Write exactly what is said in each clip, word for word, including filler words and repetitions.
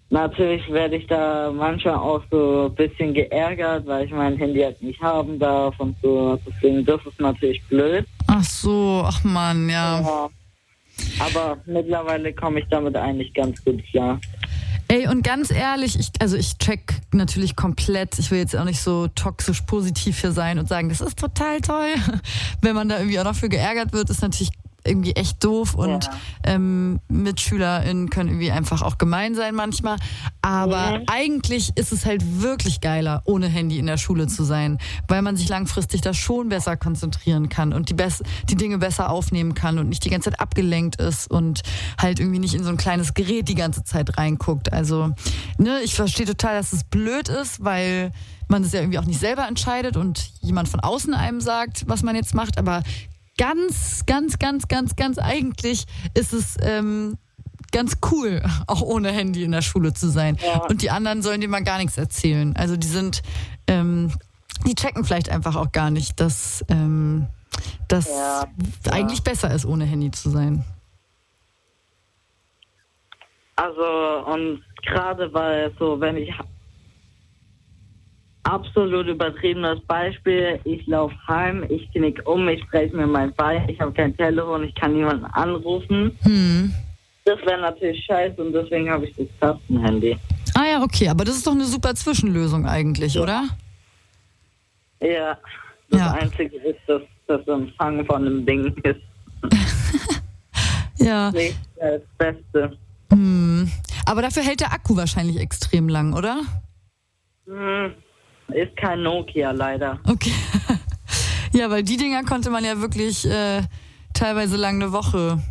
natürlich werde ich da manchmal auch so ein bisschen geärgert, weil ich mein Handy halt nicht haben darf und so. Deswegen, das ist natürlich blöd. Ach so, ach Mann, ja. Ja. Aber mittlerweile komme ich damit eigentlich ganz gut klar. Ey, und ganz ehrlich, ich, also ich check natürlich komplett, ich will jetzt auch nicht so toxisch positiv hier sein und sagen, das ist total toll. Wenn man da irgendwie auch noch für geärgert wird, ist natürlich irgendwie echt doof und Ja. ähm, MitschülerInnen können irgendwie einfach auch gemein sein manchmal. Aber Mhm. eigentlich ist es halt wirklich geiler, ohne Handy in der Schule zu sein, weil man sich langfristig da schon besser konzentrieren kann und die, bess- die Dinge besser aufnehmen kann und nicht die ganze Zeit abgelenkt ist und halt irgendwie nicht in so ein kleines Gerät die ganze Zeit reinguckt. Also, ne, ich verstehe total, dass es blöd ist, weil man es ja irgendwie auch nicht selber entscheidet und jemand von außen einem sagt, was man jetzt macht, aber ganz, ganz, ganz, ganz, ganz eigentlich ist es ähm, ganz cool, auch ohne Handy in der Schule zu sein. Ja. Und die anderen sollen dir mal gar nichts erzählen. Also die sind, ähm, die checken vielleicht einfach auch gar nicht, dass ähm, das Ja, ja. eigentlich besser ist, ohne Handy zu sein. Also, und gerade weil so, wenn ich absolut übertriebenes Beispiel, ich laufe heim, ich knick um, ich breche mir mein Bein, ich habe kein Telefon, ich kann niemanden anrufen. Hm. Das wäre natürlich scheiße und deswegen habe ich das Tastenhandy. Ah ja, okay, aber das ist doch eine super Zwischenlösung eigentlich, Ja. oder? Ja, das Ja. Einzige ist, dass das Empfang von dem Ding ist Ja. nicht das Beste. Hm. Aber dafür hält der Akku wahrscheinlich extrem lang, oder? Hm, ist kein Nokia leider. Okay. Ja, weil die Dinger konnte man ja wirklich äh, teilweise lang eine Woche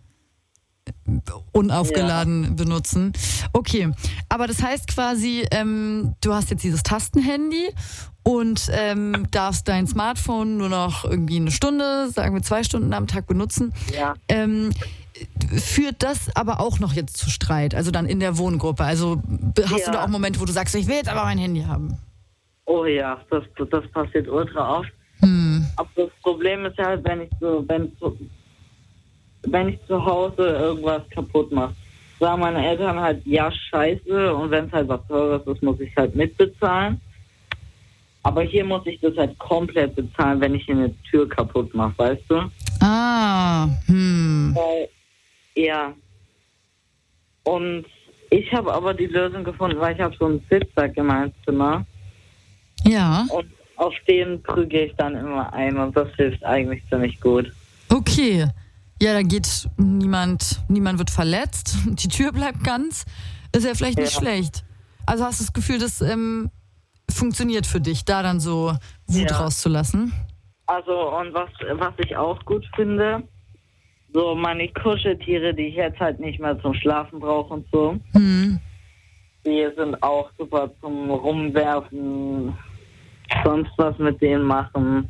unaufgeladen ja. benutzen. Okay, aber das heißt quasi, ähm, du hast jetzt dieses Tastenhandy und ähm, darfst dein Smartphone nur noch irgendwie eine Stunde, sagen wir zwei Stunden am Tag benutzen. Ja. Ähm, führt das aber auch noch jetzt zu Streit, also dann in der Wohngruppe? Also hast Ja. du da auch Momente, wo du sagst, ich will jetzt aber mein Handy haben? Oh ja, das, das passiert ultra oft. Hm. Aber das Problem ist halt, wenn ich so, wenn so, wenn ich zu Hause irgendwas kaputt mache, sagen meine Eltern halt, ja, scheiße, und wenn es halt was Teures ist, muss ich halt mitbezahlen. Aber hier muss ich das halt komplett bezahlen, wenn ich hier eine Tür kaputt mache, weißt du? Ah, hm. Weil, ja. Und ich habe aber die Lösung gefunden, weil ich habe so einen Sitzsack in meinem Zimmer. Ja. Und auf den prüge ich dann immer ein und das hilft eigentlich ziemlich gut. Okay. Ja, da geht niemand, niemand wird verletzt, die Tür bleibt ganz. Ist ja vielleicht nicht Ja. schlecht. Also hast du das Gefühl, das ähm, funktioniert für dich, da dann so Wut Ja. rauszulassen? Also, und was, was ich auch gut finde, so meine Kuscheltiere, die ich jetzt halt nicht mehr zum Schlafen brauche und so, Hm. die sind auch super zum Rumwerfen, sonst was mit denen machen.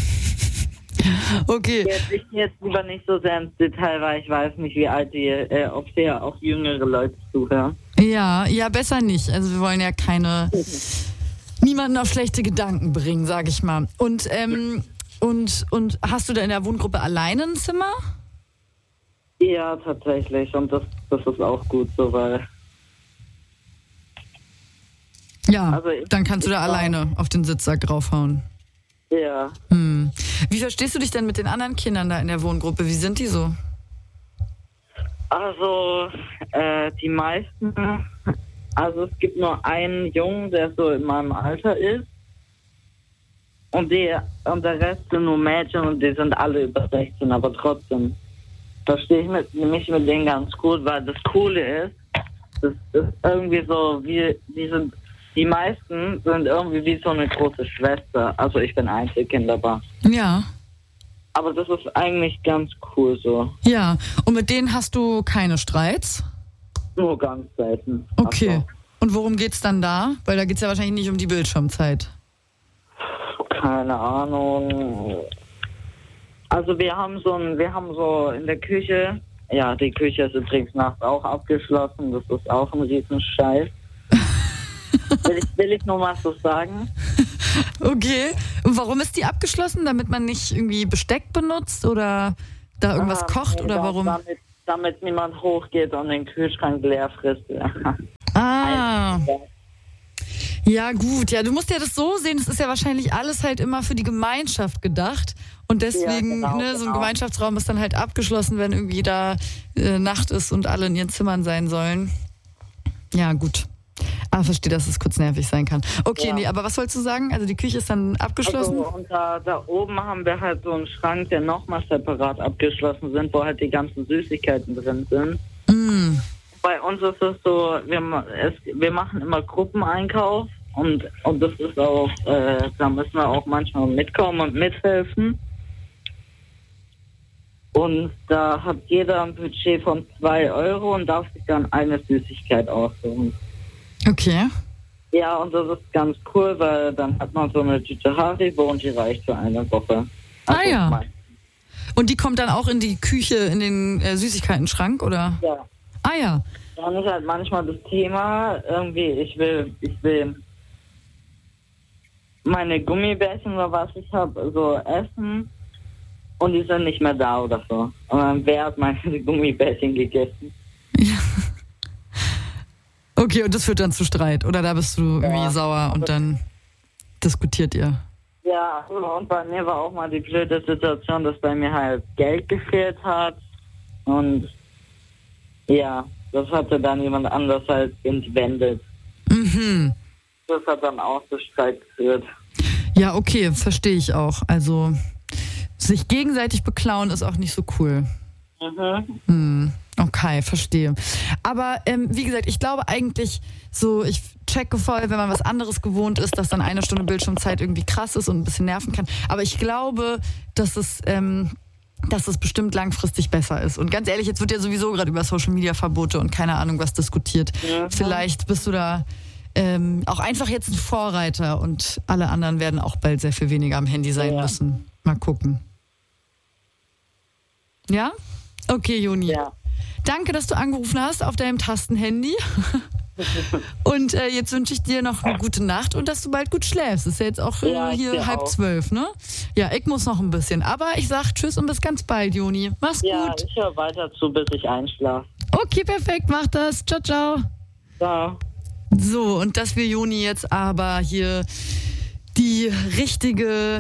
Okay. Jetzt, ich gehe jetzt lieber nicht so sehr ins Detail, weil ich weiß nicht, wie alt die, äh, ob sehr auch jüngere Leute zuhören. Ja, ja, besser nicht. Also wir wollen ja keine, niemanden auf schlechte Gedanken bringen, sag ich mal. Und, ähm, und, und hast du da in der Wohngruppe alleine ein Zimmer? Ja, tatsächlich. Und das, das ist auch gut so, weil... Ja, Also ich- dann kannst du da ich war- alleine auf den Sitzsack draufhauen. Ja, Hm. Wie verstehst du dich denn mit den anderen Kindern da in der Wohngruppe? Wie sind die so? also äh, die meisten... Also es gibt nur einen Jungen, der so in meinem Alter ist. Und, die, und der Rest sind nur Mädchen und die sind alle über sechzehn, aber trotzdem verstehe ich mit, mich mit denen ganz gut, weil das Coole ist, das ist irgendwie so, wie, die sind, die meisten sind irgendwie wie so eine große Schwester. Also ich bin Einzelkind, aber, Ja. aber das ist eigentlich ganz cool so. Ja. Und mit denen hast du keine Streits? Nur ganz selten. Okay. Also, Und worum geht's dann da? Weil da geht's ja wahrscheinlich nicht um die Bildschirmzeit. keine Ahnung. Also wir haben so ein, wir haben so in der Küche, ja, die Küche ist übrigens nachts auch abgeschlossen, das ist auch ein Riesenscheiß. will, ich, will ich nur mal so sagen. Okay. Und warum ist die abgeschlossen? Damit man nicht irgendwie Besteck benutzt oder da irgendwas Ah, kocht nee, oder da- warum? Damit, damit niemand hochgeht und den Kühlschrank leer frisst. Ja. Ah. Ja, gut. Ja, du musst ja das so sehen, es ist ja wahrscheinlich alles halt immer für die Gemeinschaft gedacht. Und deswegen, ja, genau, ne, so ein genau. Gemeinschaftsraum ist dann halt abgeschlossen, wenn irgendwie da äh, Nacht ist und alle in ihren Zimmern sein sollen. Ja, gut. Ah, verstehe, dass es kurz nervig sein kann. Okay, ja. nee, aber was wolltest du sagen? Also die Küche ist dann abgeschlossen? Also, und da, da oben haben wir halt so einen Schrank, der nochmal separat abgeschlossen sind, wo halt die ganzen Süßigkeiten drin sind. Mm. Bei uns ist es so, wir, es, wir machen immer Gruppeneinkauf und, und das ist auch, äh, da müssen wir auch manchmal mitkommen und mithelfen. Und da hat jeder ein Budget von zwei Euro und darf sich dann eine Süßigkeit aussuchen. Okay. Ja, und das ist ganz cool, weil dann hat man so eine Tüte Haribo und die reicht für eine Woche. Also ah ja. Mein. Und die kommt dann auch in die Küche, in den äh, Süßigkeiten-Schrank, oder? Ja. Ah ja. Dann ist halt manchmal das Thema, irgendwie, ich will, ich will meine Gummibärchen oder was ich habe, so essen und die sind nicht mehr da oder so. Und dann, wer hat meine Gummibärchen gegessen? Ja. Okay, und das führt dann zu Streit, oder da bist du irgendwie ja. sauer und dann diskutiert ihr? Ja, und bei mir war auch mal die blöde Situation, dass bei mir halt Geld gefehlt hat und ja, das hatte dann jemand anders halt entwendet. Mhm. Das hat dann auch zu Streit geführt. Ja, okay, verstehe ich auch. Also sich gegenseitig beklauen ist auch nicht so cool. Mhm. Hm. Okay, verstehe. Aber ähm, wie gesagt, ich glaube eigentlich so, ich checke voll, wenn man was anderes gewohnt ist, dass dann eine Stunde Bildschirmzeit irgendwie krass ist und ein bisschen nerven kann. Aber ich glaube, dass es, ähm, dass es bestimmt langfristig besser ist. Und ganz ehrlich, jetzt wird ja sowieso gerade über Social-Media-Verbote und keine Ahnung was diskutiert. Mhm. Vielleicht bist du da ähm, auch einfach jetzt ein Vorreiter und alle anderen werden auch bald sehr viel weniger am Handy sein ja. müssen. Mal gucken. Ja? Okay, Joni. Ja. Danke, dass du angerufen hast auf deinem Tastenhandy. Und äh, jetzt wünsche ich dir noch eine gute Nacht und dass du bald gut schläfst. Ist ja jetzt auch äh, ja, hier halb auch. zwölf, ne? Ja, ich muss noch ein bisschen. Aber ich sag tschüss und bis ganz bald, Joni. Mach's ja, gut. Ja, ich höre weiter zu, bis ich einschlafe. Okay, perfekt, mach das. Ciao, ciao. Ciao. So, und dass wir Joni jetzt aber hier die richtige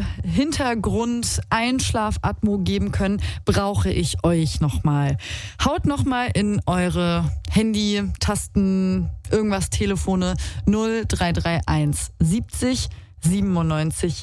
Hintergrund-Einschlafatmo geben können, brauche ich euch nochmal. Haut nochmal in eure Handy-Tasten, irgendwas, Telefone null drei drei eins siebzig siebenundneunzig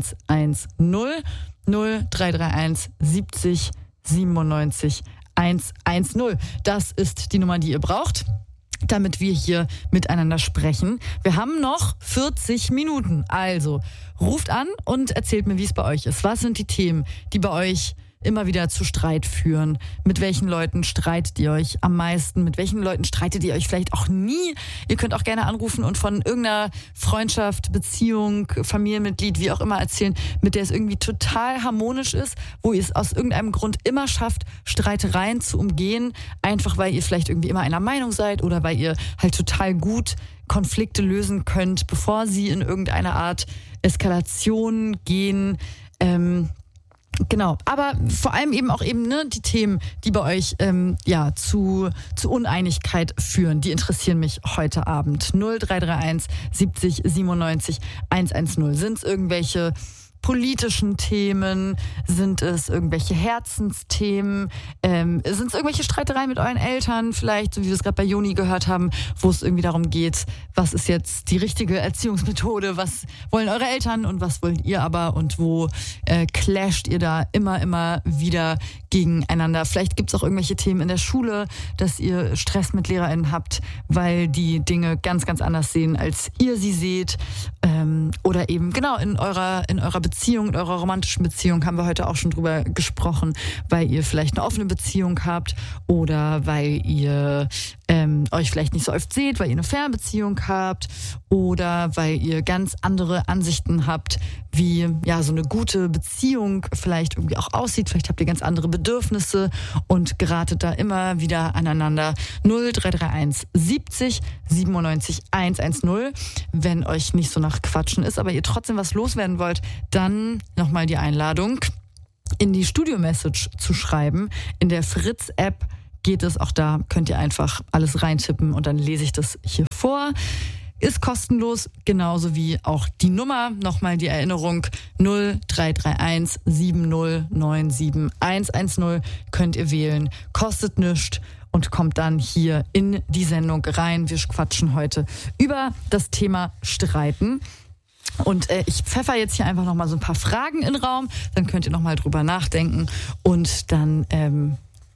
hundertzehn null drei drei eins siebzig siebenundneunzig hundertzehn. Das ist die Nummer, die ihr braucht, damit wir hier miteinander sprechen. Wir haben noch vierzig Minuten. Also ruft an und erzählt mir, wie es bei euch ist. Was sind die Themen, die bei euch immer wieder zu Streit führen? Mit welchen Leuten streitet ihr euch am meisten? Mit welchen Leuten streitet ihr euch vielleicht auch nie? Ihr könnt auch gerne anrufen und von irgendeiner Freundschaft, Beziehung, Familienmitglied, wie auch immer erzählen, mit der es irgendwie total harmonisch ist, wo ihr es aus irgendeinem Grund immer schafft, Streitereien zu umgehen, einfach weil ihr vielleicht irgendwie immer einer Meinung seid oder weil ihr halt total gut Konflikte lösen könnt, bevor sie in irgendeine Art Eskalation gehen. Ähm, Genau, aber vor allem eben auch eben ne, die Themen, die bei euch ähm, ja zu, zu Uneinigkeit führen, die interessieren mich heute Abend. null drei drei eins siebzig siebenundneunzig hundertzehn. Sind es irgendwelche politischen Themen? Sind es irgendwelche Herzensthemen? Ähm, sind es irgendwelche Streitereien mit euren Eltern? Vielleicht, so wie wir es gerade bei Joni gehört haben, wo es irgendwie darum geht, was ist jetzt die richtige Erziehungsmethode? Was wollen eure Eltern und was wollt ihr aber? Und wo äh, clasht ihr da immer, immer wieder gegeneinander? Vielleicht gibt es auch irgendwelche Themen in der Schule, dass ihr Stress mit LehrerInnen habt, weil die Dinge ganz, ganz anders sehen, als ihr sie seht. Ähm, oder eben genau in eurer, in eurer Beziehung, in eurer romantischen Beziehung haben wir heute auch schon drüber gesprochen, weil ihr vielleicht eine offene Beziehung habt oder weil ihr ähm, euch vielleicht nicht so oft seht, weil ihr eine Fernbeziehung habt oder weil ihr ganz andere Ansichten habt, wie ja so eine gute Beziehung vielleicht irgendwie auch aussieht. Vielleicht habt ihr ganz andere Bedürfnisse und geratet da immer wieder aneinander. null drei drei eins siebzig siebenundneunzig hundertzehn. Wenn euch nicht so nach Quatschen ist, aber ihr trotzdem was loswerden wollt, dann nochmal die Einladung, in die Studio-Message zu schreiben. In der Fritz-App geht es, auch da könnt ihr einfach alles reintippen und dann lese ich das hier vor. Ist kostenlos, genauso wie auch die Nummer. Nochmal die Erinnerung, null drei drei eins sieben null neun sieben eins eins null könnt ihr wählen, kostet nichts und kommt dann hier in die Sendung rein. Wir quatschen heute über das Thema Streiten. Und äh, ich pfeffer jetzt hier einfach nochmal so ein paar Fragen in den Raum, dann könnt ihr nochmal drüber nachdenken und dann ähm,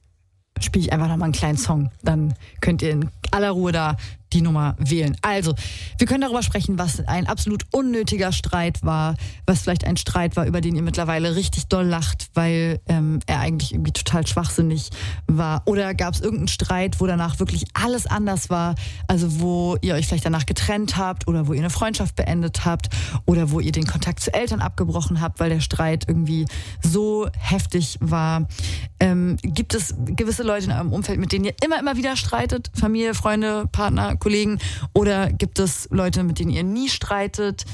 spiele ich einfach nochmal einen kleinen Song. Dann könnt ihr in aller Ruhe da die Nummer wählen. Also, wir können darüber sprechen, was ein absolut unnötiger Streit war, was vielleicht ein Streit war, über den ihr mittlerweile richtig doll lacht, weil ähm, er eigentlich irgendwie total schwachsinnig war. Oder gab es irgendeinen Streit, wo danach wirklich alles anders war, also wo ihr euch vielleicht danach getrennt habt oder wo ihr eine Freundschaft beendet habt oder wo ihr den Kontakt zu Eltern abgebrochen habt, weil der Streit irgendwie so heftig war. Ähm, gibt es gewisse Leute in eurem Umfeld, mit denen ihr immer, immer wieder streitet? Familie, Freunde, Partner, Kollegen, oder gibt es Leute, mit denen ihr nie streitet?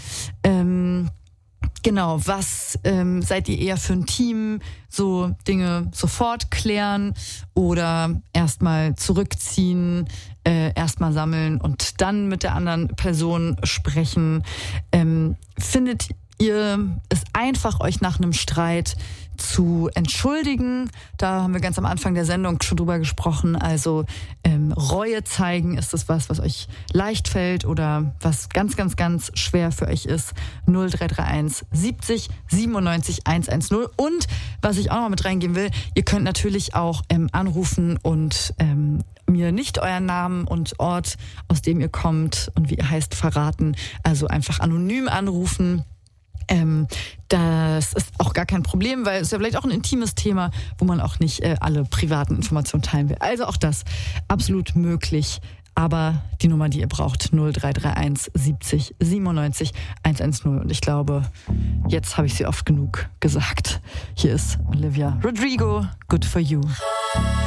Ähm, genau, was ähm, seid ihr eher für ein Team? So Dinge sofort klären oder erstmal zurückziehen, äh, erstmal sammeln und dann mit der anderen Person sprechen? Ähm, findet ihr es einfach, euch nach einem Streit zu entschuldigen? Da haben wir ganz am Anfang der Sendung schon drüber gesprochen. Also ähm, Reue zeigen, ist das was, was euch leicht fällt oder was ganz, ganz, ganz schwer für euch ist? null drei drei eins siebzig siebenundneunzig hundertzehn. Und was ich auch noch mit reingeben will, ihr könnt natürlich auch ähm, anrufen und ähm, mir nicht euren Namen und Ort, aus dem ihr kommt und wie ihr heißt, verraten. Also einfach anonym anrufen. Ähm, das ist auch gar kein Problem, weil es ist ja vielleicht auch ein intimes Thema, wo man auch nicht äh, alle privaten Informationen teilen will. Also auch das absolut möglich. Aber die Nummer, die ihr braucht, null drei drei eins siebzig siebenundneunzig hundertzehn. Und ich glaube, jetzt habe ich sie oft genug gesagt. Hier ist Olivia Rodrigo, Good for You.